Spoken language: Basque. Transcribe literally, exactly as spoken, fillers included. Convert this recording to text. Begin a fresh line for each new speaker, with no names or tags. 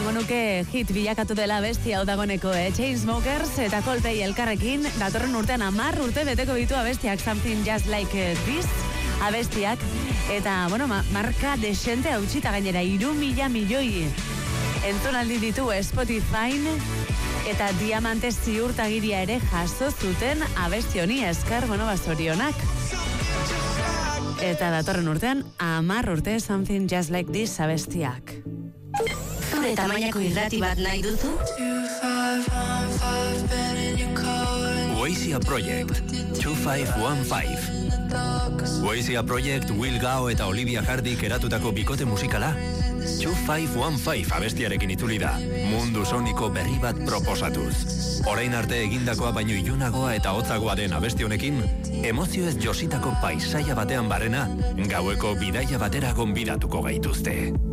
esango nuke hit bilakatu dela abestia hau dagoneko, eh? Chainsmokers eta Coldplay elkarrekin datorren urtean hamar urte beteko ditu abestiak Something Just Like This abestiak, eta, bueno, ma, marka desente hautsita gainera, hiru mila milioi entzunaldi ditu Spotify, eta diamante ziurtagiria ere jaso zuten abesti honi esker, bueno, bazorionak. Eta datorren urtean, hamar urte Something Just Like This abestiak.
Zure tamainako irrati bat nahi duzu?
Oasia Project two five one five. Oasia Project Will Gao eta Olivia Hardik eratutako bikote musikala two five one five abestiarekin itzuli da, mundu soniko berri bat proposatuz. Orain arte egindakoa baino ilunagoa eta hotzagoa den abesti honekin, emozioez jositako paisaia batean barrena, gaueko bidaia batera gonbidatuko gaituzte.